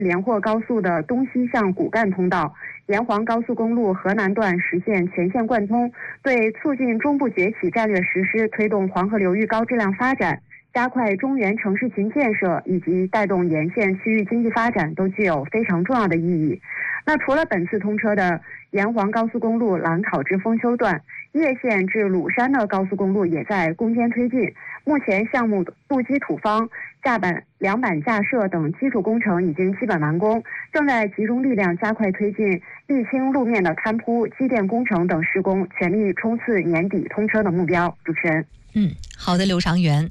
连霍高速的东西向骨干通道，沿黄高速公路河南段实现全线贯通，对促进中部崛起战略实施、推动黄河流域高质量发展、加快中原城市群建设以及带动沿线区域经济发展都具有非常重要的意义。那除了本次通车的沿黄高速公路兰考至丰丘段，叶县至鲁山的高速公路也在攻坚推进。目前项目路基土方、梁板架设等基础工程已经基本完工，正在集中力量加快推进沥青路面的勘铺、机电工程等施工，全力冲刺年底通车的目标。主持人， 好的，刘长元。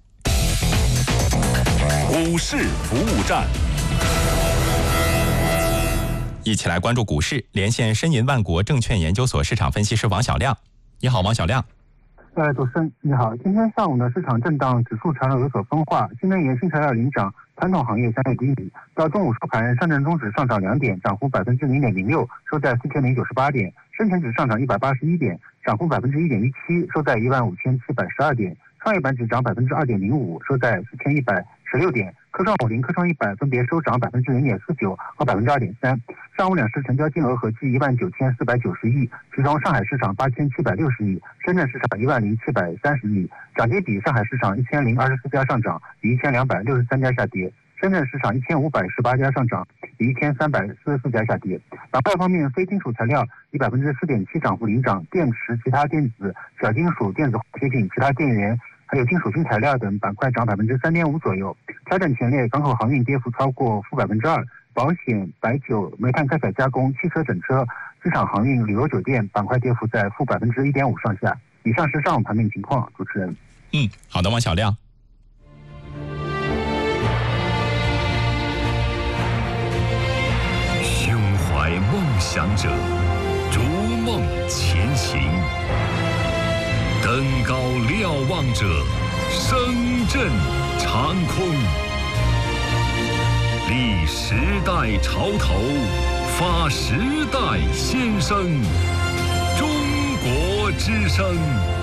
股市服务站，一起来关注股市，连线申银万国证券研究所市场分析师王小亮。你好，王小亮。 主持人你好，今天上午呢，市场震荡，指数材料有所分化，新能源新材料领涨，传统行业相对低迷。到中午收盘，上证综指上涨2点，涨幅0.06%，收在4098点；深成指上涨181点，涨幅1.17%，收在15712点；创业板指涨2.05%，收在4116点；科创50、科创100分别收涨0.49%和2.3%。上午两市成交金额合计19490亿，其中上海市场8760亿，深圳市场10730亿。涨跌比：上海市场1024家上涨，比1263家下跌；深圳市场1518家上涨，比1344家下跌。板块方面，非金属材料以4.7%涨幅领涨，电池、其他电子、小金属、电子化学品、其他电源还有金属新材料等板块涨3.5%左右。调整前列，港口航运跌幅超过-2%，保险、白酒、煤炭开采加工、汽车整车、机场航运、旅游酒店板块跌幅在-1.5%上下。以上是上午盘面情况。主持人， 好的，王小亮。 胸怀梦想者，逐梦前行；登高瞭望者，声震长空。立时代潮头，发时代先声。中国之声。